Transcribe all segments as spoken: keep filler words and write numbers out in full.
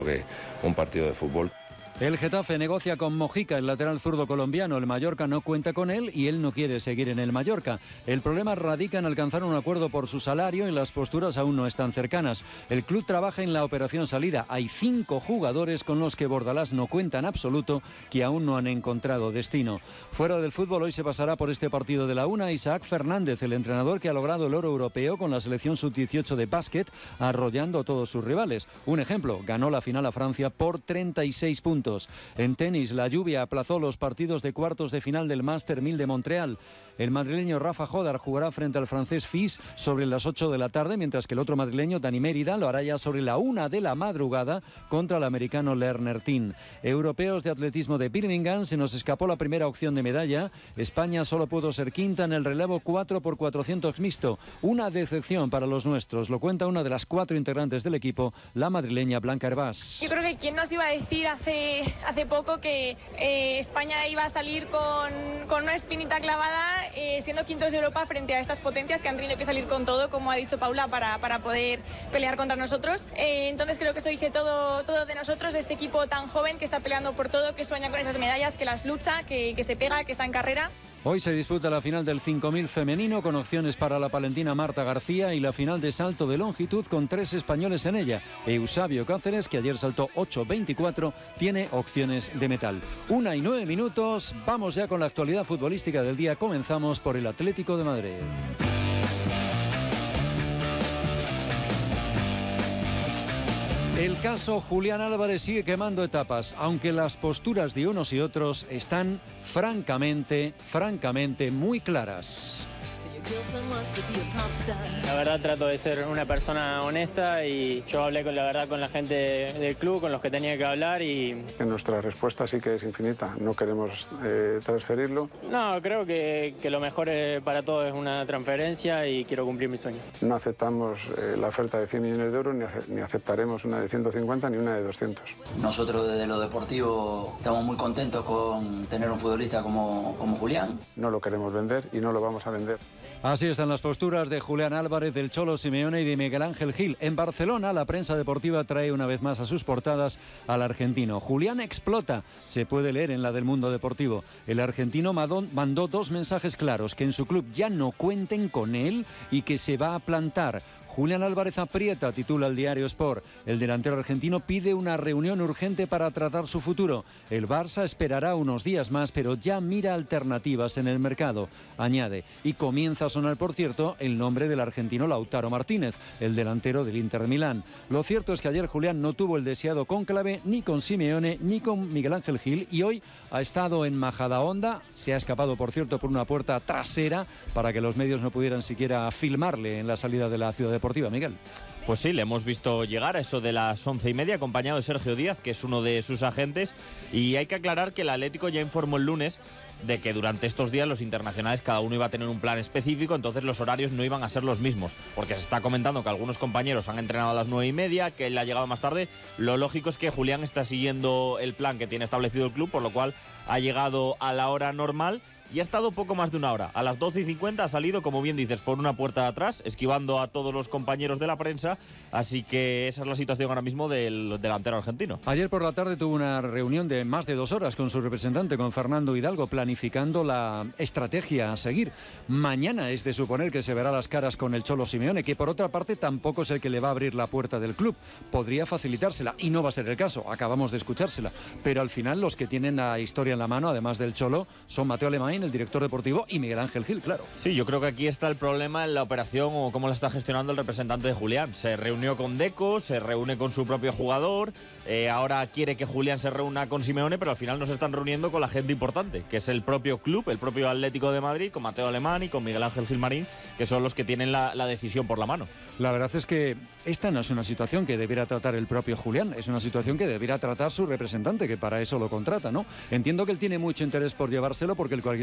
que un partido de fútbol. El Getafe negocia con Mojica, el lateral zurdo colombiano. El Mallorca no cuenta con él y él no quiere seguir en el Mallorca. El problema radica en alcanzar un acuerdo por su salario y las posturas aún no están cercanas. El club trabaja en la operación salida. Hay cinco jugadores con los que Bordalás no cuenta en absoluto, que aún no han encontrado destino. Fuera del fútbol, hoy se pasará por este partido de la una Isaac Fernández, el entrenador que ha logrado el oro europeo con la selección sub dieciocho de básquet, arrollando a todos sus rivales. Un ejemplo, ganó la final a Francia por treinta y seis puntos. En tenis, la lluvia aplazó los partidos de cuartos de final del Master mil de Montreal. El madrileño Rafa Jodar jugará frente al francés Fils sobre las ocho de la tarde, mientras que el otro madrileño, Dani Mérida, lo hará ya sobre la una de la madrugada contra el americano Lerner Tin. Europeos de atletismo de Birmingham, se nos escapó la primera opción de medalla. España solo pudo ser quinta en el relevo cuatro por cuatrocientos mixto. Una decepción para los nuestros, lo cuenta una de las cuatro integrantes del equipo, la madrileña Blanca Hervás. Yo creo que quién nos iba a decir hace, hace poco que eh, España iba a salir con, con una espinita clavada, eh, siendo quintos de Europa frente a estas potencias que han tenido que salir con todo, como ha dicho Paula, para, para poder pelear contra nosotros. Eh, entonces creo que eso dice todo, todo de nosotros, de este equipo tan joven que está peleando por todo, que sueña con esas medallas, que las lucha, que, que se pega, que está en carrera. Hoy se disputa la final del cinco mil femenino con opciones para la palentina Marta García y la final de salto de longitud con tres españoles en ella. Eusebio Cáceres, que ayer saltó ocho veinticuatro, tiene opciones de metal. Una y nueve minutos, vamos ya con la actualidad futbolística del día. Comenzamos por el Atlético de Madrid. El caso Julián Álvarez sigue quemando etapas, aunque las posturas de unos y otros están francamente, francamente muy claras. La verdad trato de ser una persona honesta y yo hablé con la verdad con la gente del club, con los que tenía que hablar y... Nuestra respuesta sí que es infinita, no queremos eh, transferirlo. No, creo que, que lo mejor para todos es una transferencia y quiero cumplir mi sueño. No aceptamos eh, la oferta de cien millones de euros, ni, ace ni aceptaremos una de ciento cincuenta ni una de doscientos. Nosotros desde lo deportivo estamos muy contentos con tener un futbolista como, como Julián. No lo queremos vender y no lo vamos a vender. Así están las posturas de Julián Álvarez, del Cholo Simeone y de Miguel Ángel Gil. En Barcelona, la prensa deportiva trae una vez más a sus portadas al argentino. Julián explota, se puede leer en la del Mundo Deportivo. El argentino mandó dos mensajes claros: que en su club ya no cuenten con él y que se va a plantar. Julián Álvarez aprieta, titula el diario Sport. El delantero argentino pide una reunión urgente para tratar su futuro. El Barça esperará unos días más, pero ya mira alternativas en el mercado. Añade, y comienza a sonar, por cierto, el nombre del argentino Lautaro Martínez, el delantero del Inter de Milán. Lo cierto es que ayer Julián no tuvo el deseado cónclave ni con Simeone ni con Miguel Ángel Gil y hoy ha estado en Majadahonda. Se ha escapado, por cierto, por una puerta trasera para que los medios no pudieran siquiera filmarle en la salida de la ciudad deportiva, Miguel. Pues sí, le hemos visto llegar a eso de las once y media acompañado de Sergio Díaz, que es uno de sus agentes, y hay que aclarar que el Atlético ya informó el lunes de que durante estos días los internacionales cada uno iba a tener un plan específico, entonces los horarios no iban a ser los mismos, porque se está comentando que algunos compañeros han entrenado a las nueve y media, que él ha llegado más tarde. Lo lógico es que Julián está siguiendo el plan que tiene establecido el club, por lo cual ha llegado a la hora normal y ha estado poco más de una hora. A las doce y cincuenta ha salido, como bien dices, por una puerta de atrás, esquivando a todos los compañeros de la prensa, así que esa es la situación ahora mismo del delantero argentino. Ayer por la tarde tuvo una reunión de más de dos horas con su representante, con Fernando Hidalgo, planificando la estrategia a seguir. Mañana es de suponer que se verá las caras con el Cholo Simeone, que por otra parte tampoco es el que le va a abrir la puerta del club. Podría facilitársela, y no va a ser el caso, acabamos de escuchársela, pero al final los que tienen la historia en la mano, además del Cholo, son Mateo Alemán, el director deportivo, y Miguel Ángel Gil, claro. Sí, yo creo que aquí está el problema en la operación o cómo la está gestionando el representante de Julián. Se reunió con Deco, se reúne con su propio jugador, eh, ahora quiere que Julián se reúna con Simeone, pero al final no se están reuniendo con la gente importante, que es el propio club, el propio Atlético de Madrid, con Mateo Alemán y con Miguel Ángel Gilmarín, que son los que tienen la, la decisión por la mano. La verdad es que esta no es una situación que debiera tratar el propio Julián, es una situación que debiera tratar su representante, que para eso lo contrata, ¿no? Entiendo que él tiene mucho interés por llevárselo, porque el cualquier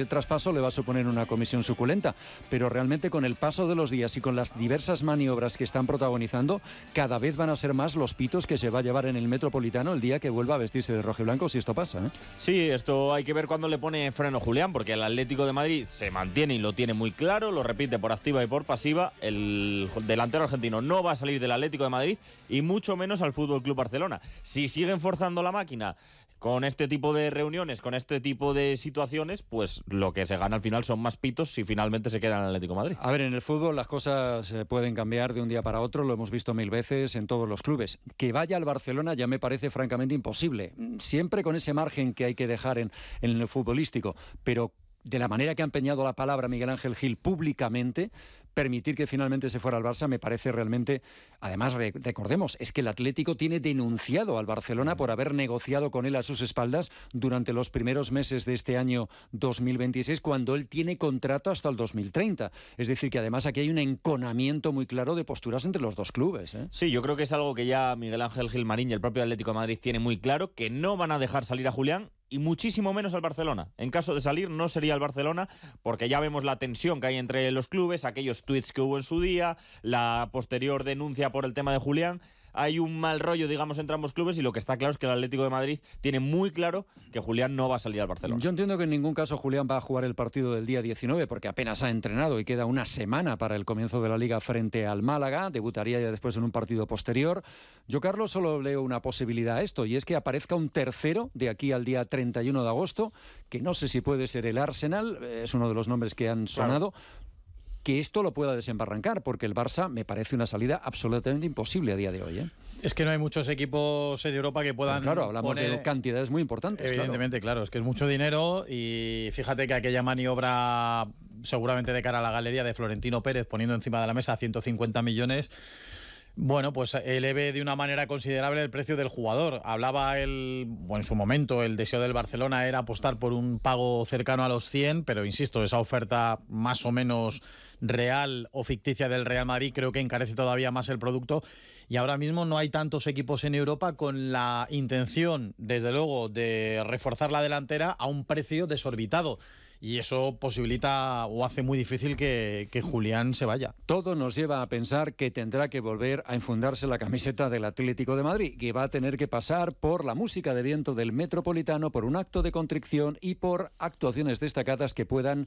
traspaso le va a suponer una comisión suculenta, pero realmente con el paso de los días y con las diversas maniobras que están protagonizando, cada vez van a ser más los pitos que se va a llevar en el Metropolitano el día que vuelva a vestirse de rojo y blanco, si esto pasa, ¿eh? Sí, esto hay que ver cuándo le pone freno Julián, porque el Atlético de Madrid se mantiene y lo tiene muy claro, lo repite por activa y por pasiva. El delantero argentino no va a salir del Atlético de Madrid y mucho menos al Fútbol Club Barcelona. Si siguen forzando la máquina con este tipo de reuniones, con este tipo de situaciones, pues lo que se gana al final son más pitos si finalmente se queda en el Atlético de Madrid. A ver, en el fútbol las cosas pueden cambiar de un día para otro, lo hemos visto mil veces en todos los clubes. Que vaya al Barcelona ya me parece francamente imposible, siempre con ese margen que hay que dejar en, en el futbolístico, pero de la manera que ha empeñado la palabra Miguel Ángel Gil públicamente, permitir que finalmente se fuera al Barça me parece realmente... Además, re- recordemos, es que el Atlético tiene denunciado al Barcelona por haber negociado con él a sus espaldas durante los primeros meses de este año dos mil veintiséis, cuando él tiene contrato hasta el dos mil treinta. Es decir, que además aquí hay un enconamiento muy claro de posturas entre los dos clubes, ¿eh? Sí, yo creo que es algo que ya Miguel Ángel Gilmarín y el propio Atlético de Madrid tiene muy claro, que no van a dejar salir a Julián y muchísimo menos al Barcelona. En caso de salir, no sería el Barcelona, porque ya vemos la tensión que hay entre los clubes, aquellos tuits que hubo en su día, la posterior denuncia por el tema de Julián. Hay un mal rollo, digamos, entre ambos clubes y lo que está claro es que el Atlético de Madrid tiene muy claro que Julián no va a salir al Barcelona. Yo entiendo que en ningún caso Julián va a jugar el partido del día diecinueve porque apenas ha entrenado y queda una semana para el comienzo de la Liga frente al Málaga. Debutaría ya después en un partido posterior. Yo, Carlos, solo leo una posibilidad a esto y es que aparezca un tercero de aquí al día treinta y uno de agosto, que no sé si puede ser el Arsenal, es uno de los nombres que han sonado. Claro. Que esto lo pueda desembarrancar, porque el Barça me parece una salida absolutamente imposible a día de hoy, ¿eh? Es que no hay muchos equipos en Europa que puedan... Pero claro, hablamos poner... de cantidades muy importantes. Evidentemente, claro. claro, es que es mucho dinero y fíjate que aquella maniobra seguramente de cara a la galería de Florentino Pérez poniendo encima de la mesa ciento cincuenta millones... Bueno, pues eleve de una manera considerable el precio del jugador. Hablaba él, bueno, en su momento, el deseo del Barcelona era apostar por un pago cercano a los cien, pero insisto, esa oferta más o menos real o ficticia del Real Madrid creo que encarece todavía más el producto. Y ahora mismo no hay tantos equipos en Europa con la intención, desde luego, de reforzar la delantera a un precio desorbitado. Y eso posibilita o hace muy difícil que, que Julián se vaya. Todo nos lleva a pensar que tendrá que volver a enfundarse la camiseta del Atlético de Madrid, que va a tener que pasar por la música de viento del Metropolitano, por un acto de contrición y por actuaciones destacadas que puedan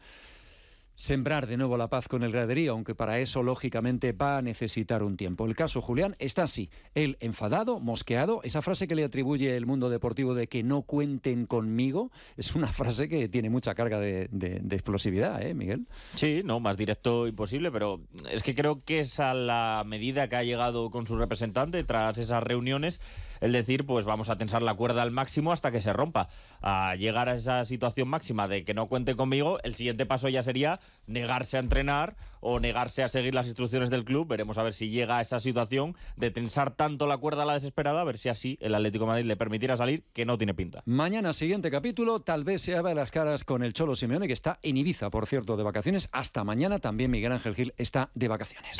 sembrar de nuevo la paz con el graderío, aunque para eso, lógicamente, va a necesitar un tiempo. El caso Julián está así, él enfadado, mosqueado. Esa frase que le atribuye el mundo deportivo de que no cuenten conmigo, es una frase que tiene mucha carga de, de, de explosividad, ¿eh, Miguel? Sí, no, más directo imposible, pero es que creo que es a la medida que ha llegado con su representante tras esas reuniones, el decir, pues vamos a tensar la cuerda al máximo hasta que se rompa. A llegar a esa situación máxima de que no cuente conmigo, el siguiente paso ya sería negarse a entrenar o negarse a seguir las instrucciones del club. Veremos a ver si llega a esa situación de tensar tanto la cuerda a la desesperada, a ver si así el Atlético de Madrid le permitirá salir, que no tiene pinta. Mañana, siguiente capítulo, tal vez se abra las caras con el Cholo Simeone, que está en Ibiza, por cierto, de vacaciones. Hasta mañana también Miguel Ángel Gil está de vacaciones.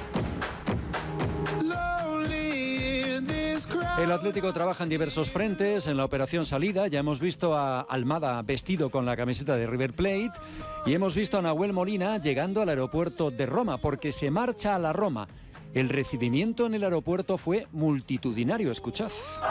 El Atlético trabaja en diversos frentes. En la operación salida ya hemos visto a Almada vestido con la camiseta de River Plate y hemos visto a Nahuel Molina llegando al aeropuerto de Roma porque se marcha a la Roma. El recibimiento en el aeropuerto fue multitudinario. Escuchad.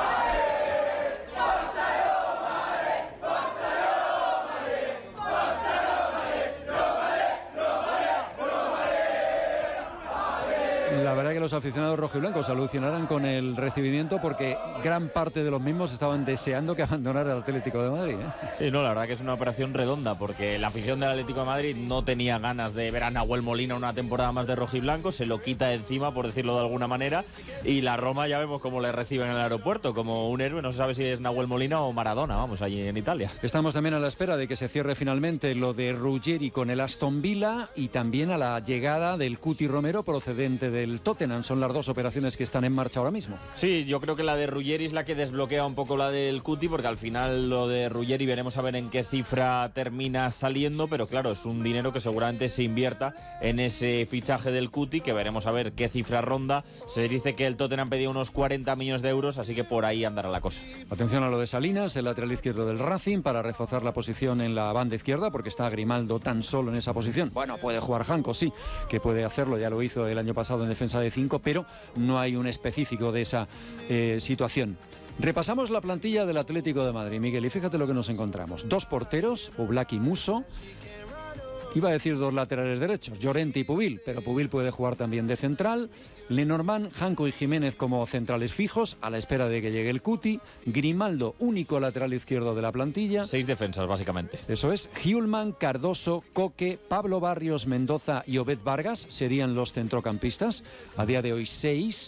La verdad que los aficionados rojiblancos alucinarán con el recibimiento porque gran parte de los mismos estaban deseando que abandonara el Atlético de Madrid, ¿eh? Sí, no, la verdad que es una operación redonda porque la afición del Atlético de Madrid no tenía ganas de ver a Nahuel Molina una temporada más de rojiblanco, se lo quita encima, por decirlo de alguna manera, y la Roma ya vemos cómo le reciben en el aeropuerto, como un héroe. No se sabe si es Nahuel Molina o Maradona, vamos, allí en Italia. Estamos también a la espera de que se cierre finalmente lo de Ruggeri con el Aston Villa y también a la llegada del Cuti Romero procedente del Tottenham. Tottenham son las dos operaciones que están en marcha ahora mismo. Sí, yo creo que la de Ruggeri es la que desbloquea un poco la del Cuti, porque al final lo de Ruggeri veremos a ver en qué cifra termina saliendo, pero claro, es un dinero que seguramente se invierta en ese fichaje del Cuti, que veremos a ver qué cifra ronda. Se dice que el Tottenham pedía unos cuarenta millones de euros, así que por ahí andará la cosa. Atención a lo de Salinas, el lateral izquierdo del Racing, para reforzar la posición en la banda izquierda, porque está Grimaldo tan solo en esa posición. Bueno, puede jugar Janko, sí, que puede hacerlo, ya lo hizo el año pasado en defensa de cinco, pero no hay un específico de esa eh, situación. Repasamos la plantilla del Atlético de Madrid, Miguel, y fíjate lo que nos encontramos. Dos porteros, Oblak y Musso. Iba a decir dos laterales derechos, Llorente y Pubil, pero Pubil puede jugar también de central. Lenormand, Janko y Jiménez como centrales fijos, a la espera de que llegue el Cuti. Grimaldo, único lateral izquierdo de la plantilla. Seis defensas, básicamente. Eso es. Hjulman, Cardoso, Coque, Pablo Barrios, Mendoza y Obed Vargas serían los centrocampistas. A día de hoy, seis.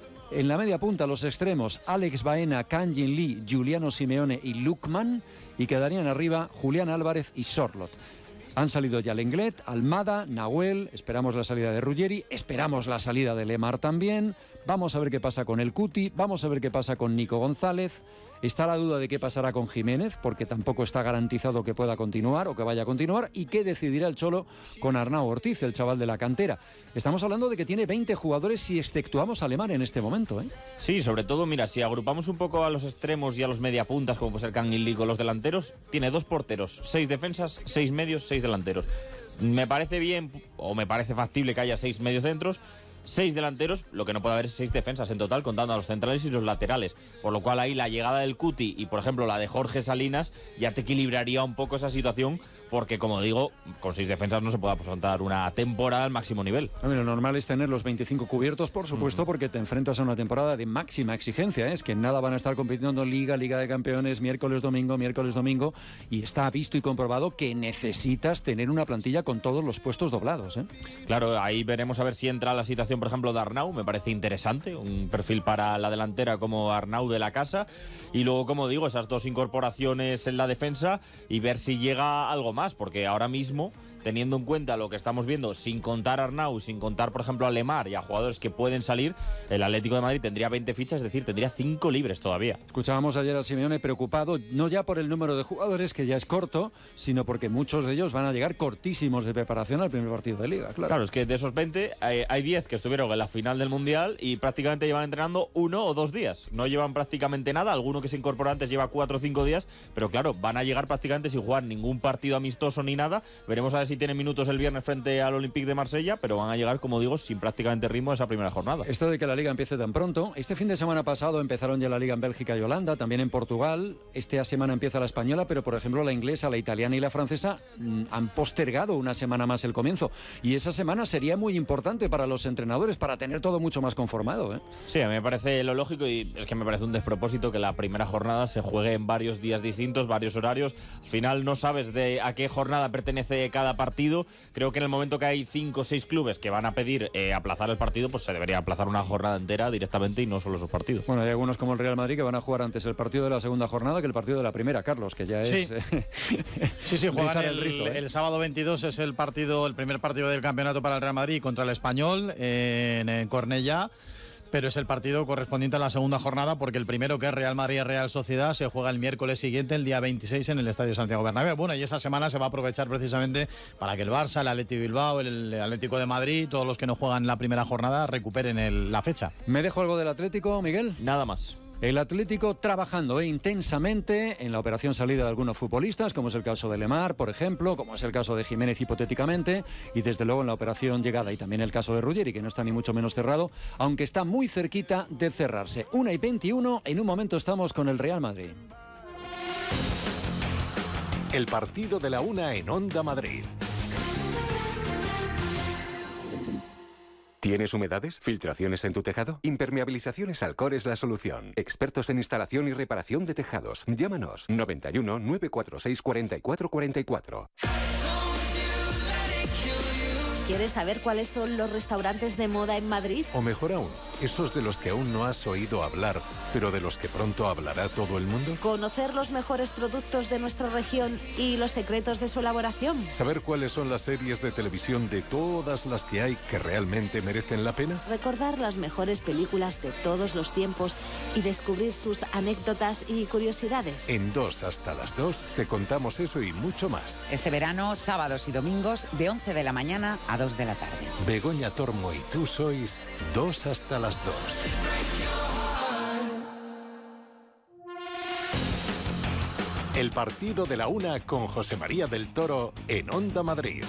En la media punta, los extremos, Alex Baena, Kang Jin Lee, Giuliano Simeone y Lukman. Y quedarían arriba Julián Álvarez y Sorlot. Han salido ya Lenglet, Almada, Nahuel, esperamos la salida de Ruggeri, esperamos la salida de Lemar también, vamos a ver qué pasa con el Cuti, vamos a ver qué pasa con Nico González. Está la duda de qué pasará con Jiménez, porque tampoco está garantizado que pueda continuar o que vaya a continuar, y qué decidirá el Cholo con Arnau Ortiz, el chaval de la cantera. Estamos hablando de que tiene veinte jugadores si exceptuamos a Lemar en este momento, ¿eh? Sí, sobre todo, mira, si agrupamos un poco a los extremos y a los mediapuntas, como puede ser Kang Jin Lee con los delanteros, tiene dos porteros, seis defensas, seis medios, seis delanteros. Me parece bien, o me parece factible que haya seis mediocentros, seis delanteros, lo que no puede haber es seis defensas en total, contando a los centrales y los laterales. Por lo cual ahí la llegada del Cuti y, por ejemplo, la de Jorge Salinas ya te equilibraría un poco esa situación, porque, como digo, con seis defensas no se puede afrontar una temporada al máximo nivel. A ver, lo normal es tener los veinticinco cubiertos, por supuesto, mm. porque te enfrentas a una temporada de máxima exigencia, ¿eh? Es que nada van a estar compitiendo en Liga, Liga de Campeones, miércoles, domingo, miércoles, domingo, y está visto y comprobado que necesitas tener una plantilla con todos los puestos doblados, ¿eh? Claro, ahí veremos a ver si entra la situación, por ejemplo, de Arnau, me parece interesante, un perfil para la delantera como Arnau de la casa, y luego, como digo, esas dos incorporaciones en la defensa y ver si llega algo más, porque ahora mismo, teniendo en cuenta lo que estamos viendo, sin contar a Arnau, sin contar, por ejemplo, a Lemar y a jugadores que pueden salir, el Atlético de Madrid tendría veinte fichas, es decir, tendría cinco libres todavía. Escuchábamos ayer a Simeone preocupado, no ya por el número de jugadores, que ya es corto, sino porque muchos de ellos van a llegar cortísimos de preparación al primer partido de Liga. Claro, claro, es que de esos veinte eh, hay diez que estuvieron en la final del Mundial y prácticamente llevan entrenando uno o dos días. No llevan prácticamente nada, alguno que se incorporó antes lleva cuatro o cinco días, pero claro, van a llegar prácticamente sin jugar ningún partido amistoso ni nada. Veremos a ver si tienen minutos el viernes frente al Olympique de Marsella, pero van a llegar, como digo, sin prácticamente ritmo esa primera jornada. Esto de que la Liga empiece tan pronto, este fin de semana pasado empezaron ya la Liga en Bélgica y Holanda, también en Portugal, esta semana empieza la española, pero por ejemplo la inglesa, la italiana y la francesa mmm, han postergado una semana más el comienzo, y esa semana sería muy importante para los entrenadores, para tener todo mucho más conformado, ¿eh? Sí, a mí me parece lo lógico, y es que me parece un despropósito que la primera jornada se juegue en varios días distintos, varios horarios. Al final no sabes de a qué jornada pertenece cada partido. Creo que en el momento que hay cinco o seis clubes que van a pedir eh, aplazar el partido, pues se debería aplazar una jornada entera directamente y no solo esos partidos. Bueno, hay algunos como el Real Madrid que van a jugar antes el partido de la segunda jornada que el partido de la primera, Carlos, que ya es... Sí, sí, sí, juegan el, el, rizo, ¿eh? el sábado veintidós es el partido, el primer partido del campeonato para el Real Madrid contra el Español en, en Cornellá. Pero es el partido correspondiente a la segunda jornada, porque el primero, que es Real Madrid-Real Sociedad, se juega el miércoles siguiente, el día veintiséis, en el Estadio Santiago Bernabéu. Bueno, y esa semana se va a aprovechar precisamente para que el Barça, el Athletic Bilbao, el Atlético de Madrid, todos los que no juegan la primera jornada, recuperen el, la fecha. ¿Me dejo algo del Atlético, Miguel? Nada más. El Atlético trabajando eh, intensamente en la operación salida de algunos futbolistas, como es el caso de Lemar, por ejemplo, como es el caso de Jiménez hipotéticamente, y desde luego en la operación llegada, y también el caso de Ruggeri, que no está ni mucho menos cerrado, aunque está muy cerquita de cerrarse. una y veintiuno, en un momento estamos con el Real Madrid. El partido de la una en Onda Madrid. ¿Tienes humedades? ¿Filtraciones en tu tejado? Impermeabilizaciones Alcor es la solución. Expertos en instalación y reparación de tejados. Llámanos noventa y uno, nueve cuatro seis, cuarenta y cuatro cuarenta y cuatro. ¿Quieres saber cuáles son los restaurantes de moda en Madrid? O mejor aún, esos de los que aún no has oído hablar, pero de los que pronto hablará todo el mundo. ¿Conocer los mejores productos de nuestra región y los secretos de su elaboración? ¿Saber cuáles son las series de televisión de todas las que hay que realmente merecen la pena? Recordar las mejores películas de todos los tiempos y descubrir sus anécdotas y curiosidades. En Dos hasta las dos te contamos eso y mucho más. Este verano, sábados y domingos, de once de la mañana a dos de la tarde. Begoña Tormo y tú sois Dos hasta las dos. El partido de la una con José María del Toro en Onda Madrid.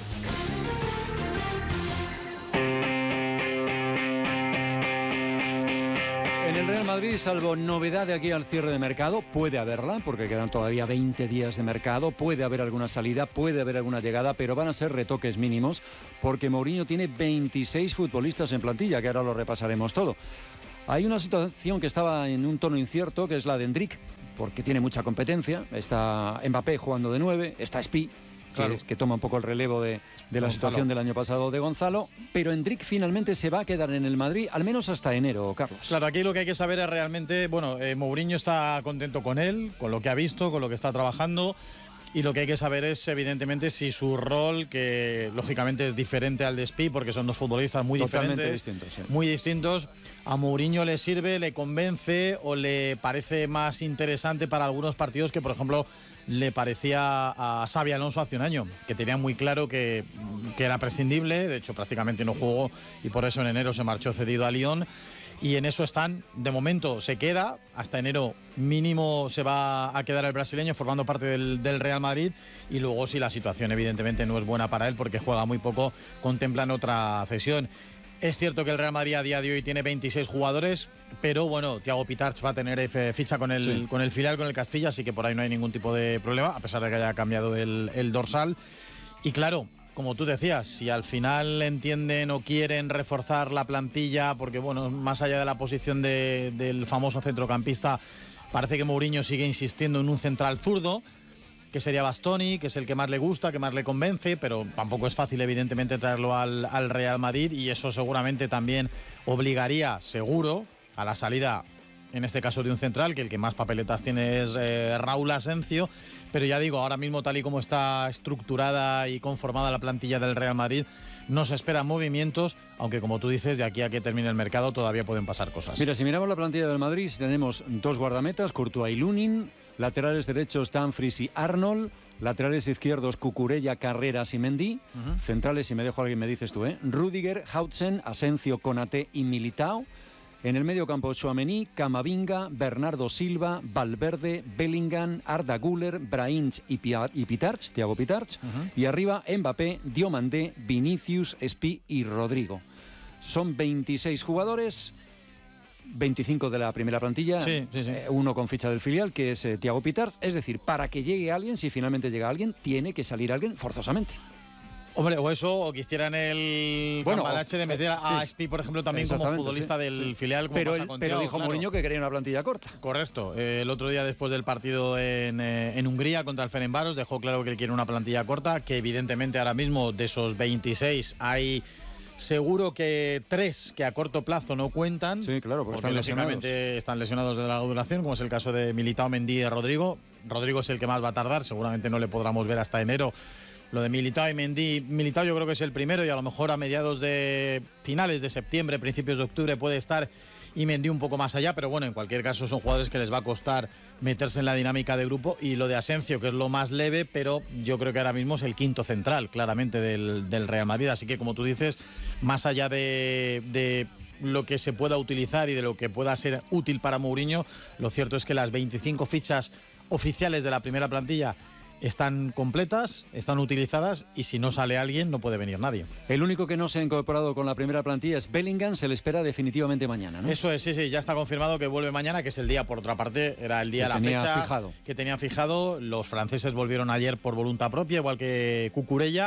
En el Real Madrid, salvo novedad de aquí al cierre de mercado, puede haberla, porque quedan todavía veinte días de mercado, puede haber alguna salida, puede haber alguna llegada, pero van a ser retoques mínimos, porque Mourinho tiene veintiséis futbolistas en plantilla, que ahora lo repasaremos todo. Hay una situación que estaba en un tono incierto, que es la de Endrick, porque tiene mucha competencia. Está Mbappé jugando de nueve, está Spi, claro, que, que toma un poco el relevo de, de la Gonzalo. Situación del año pasado de Gonzalo, pero Endrick finalmente se va a quedar en el Madrid, al menos hasta enero, Carlos. Claro, aquí lo que hay que saber es realmente, bueno, eh, Mourinho está contento con él, con lo que ha visto, con lo que está trabajando. Y lo que hay que saber es, evidentemente, si su rol, que lógicamente es diferente al de Spi, porque son dos futbolistas muy Totalmente diferentes, distintos, sí. muy distintos, a Mourinho le sirve, le convence o le parece más interesante para algunos partidos que, por ejemplo, le parecía a Xabi Alonso hace un año, que tenía muy claro que, que era prescindible. De hecho, prácticamente no jugó y por eso en enero se marchó cedido a Lyon. Y en eso están, de momento se queda, hasta enero mínimo se va a quedar el brasileño formando parte del, del Real Madrid, y luego si la situación evidentemente no es buena para él porque juega muy poco, contemplan otra cesión. Es cierto que el Real Madrid a día de hoy tiene veintiséis jugadores, pero bueno, Thiago Pitarch va a tener ficha con el, sí. con el filial, con el Castilla, así que por ahí no hay ningún tipo de problema, a pesar de que haya cambiado el, el dorsal. Y claro, como tú decías, si al final entienden o quieren reforzar la plantilla, porque bueno, más allá de la posición de, del famoso centrocampista, parece que Mourinho sigue insistiendo en un central zurdo, que sería Bastoni, que es el que más le gusta, que más le convence, pero tampoco es fácil evidentemente traerlo al, al Real Madrid, y eso seguramente también obligaría, seguro, a la salida, en este caso de un central, que el que más papeletas tiene es eh, Raúl Asencio. Pero ya digo, ahora mismo tal y como está estructurada y conformada la plantilla del Real Madrid, no se esperan movimientos, aunque como tú dices, de aquí a que termine el mercado todavía pueden pasar cosas. Mira, si miramos la plantilla del Madrid, tenemos dos guardametas, Courtois y Lunin, laterales derechos Dumfries y Arnold, laterales izquierdos Cucurella, Carreras y Mendy, uh-huh. centrales, si me dejo alguien me dices tú, ¿eh? Rüdiger, Hautzen, Asencio, Konaté y Militao. En el medio campo, Tchouaméni, Camavinga, Bernardo Silva, Valverde, Bellingham, Arda Güler, Brahim y, y Pitarch, Thiago Pitarch. Uh-huh. Y arriba, Mbappé, Diomandé, Vinicius, Spi y Rodrigo. Son veintiséis jugadores, veinticinco de la primera plantilla, sí, sí, sí. Eh, uno con ficha del filial, que es eh, Thiago Pitarch. Es decir, para que llegue alguien, si finalmente llega alguien, tiene que salir alguien forzosamente. Hombre, o eso, o que hicieran el bueno, cambalache de meter a sí. Spi, por ejemplo, también como futbolista sí, del sí. filial. Como pero pasa él, con pero Thiago, dijo claro. Mourinho que quería una plantilla corta. Correcto. Eh, el otro día, después del partido en, eh, en Hungría contra el Ferencváros, dejó claro que él quiere una plantilla corta, que evidentemente ahora mismo de esos veintiséis hay seguro que tres que a corto plazo no cuentan. Sí, claro, porque, porque están lesionados. están lesionados de larga duración, como es el caso de Militao, Mendy y Rodrigo. Rodrigo es el que más va a tardar, seguramente no le podremos ver hasta enero. Lo de Militao y Mendy, Militao yo creo que es el primero y a lo mejor a mediados de finales de septiembre, principios de octubre puede estar, y Mendy un poco más allá, pero bueno, en cualquier caso son jugadores que les va a costar meterse en la dinámica de grupo. Y lo de Asencio, que es lo más leve, pero yo creo que ahora mismo es el quinto central, claramente, del, del Real Madrid. Así que, como tú dices, más allá de, de lo que se pueda utilizar y de lo que pueda ser útil para Mourinho, lo cierto es que las veinticinco fichas oficiales de la primera plantilla están completas, están utilizadas, y si no sale alguien no puede venir nadie. El único que no se ha incorporado con la primera plantilla es Bellingham, se le espera definitivamente mañana, ¿no? Eso es, sí, sí, ya está confirmado que vuelve mañana, que es el día, por otra parte, era el día, que la tenía fecha fijado. que tenían fijado. Los franceses volvieron ayer por voluntad propia, igual que Cucurella,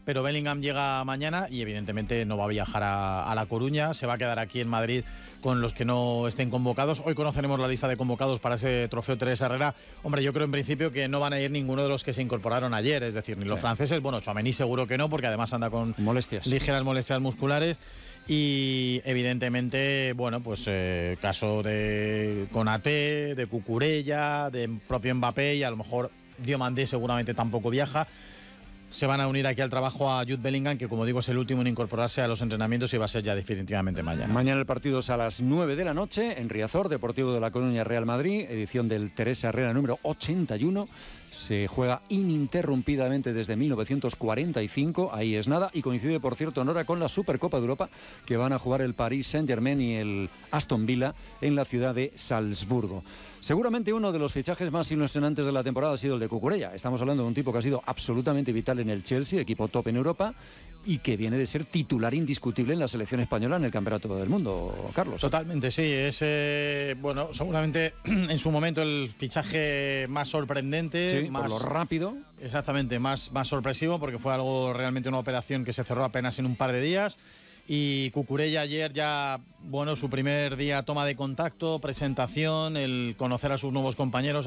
pero Bellingham llega mañana y evidentemente no va a viajar a, a La Coruña, se va a quedar aquí en Madrid con los que no estén convocados. Hoy conoceremos la lista de convocados para ese trofeo Teresa Herrera. Hombre, yo creo en principio que no van a ir ninguno de los que se incorporaron ayer, es decir, ni los sí. franceses, bueno, Tchouaméni seguro que no, porque además anda con molestias, ligeras molestias musculares. Y evidentemente, bueno, pues eh, caso de Konaté, de Cucurella, de propio Mbappé y a lo mejor Diomandé seguramente tampoco viaja. Se van a unir aquí al trabajo a Jude Bellingham, que como digo es el último en incorporarse a los entrenamientos y va a ser ya definitivamente mañana. Mañana el partido es a las nueve de la noche en Riazor, Deportivo de La Coruña, Real Madrid, edición del Teresa Herrera número ochenta y uno. Se juega ininterrumpidamente desde mil novecientos cuarenta y cinco, ahí es nada, y coincide, por cierto, en hora con la Supercopa de Europa, que van a jugar el Paris Saint-Germain y el Aston Villa en la ciudad de Salzburgo. Seguramente uno de los fichajes más ilusionantes de la temporada ha sido el de Cucurella. Estamos hablando de un tipo que ha sido absolutamente vital en el Chelsea, equipo top en Europa, y que viene de ser titular indiscutible en la selección española en el Campeonato del Mundo, Carlos. Totalmente, sí. Es, eh, bueno, seguramente en su momento el fichaje más sorprendente. Sí, más por lo rápido. Exactamente, más, más sorpresivo, porque fue algo realmente una operación que se cerró apenas en un par de días. Y Cucurella ayer ya, bueno, su primer día toma de contacto, presentación, el conocer a sus nuevos compañeros.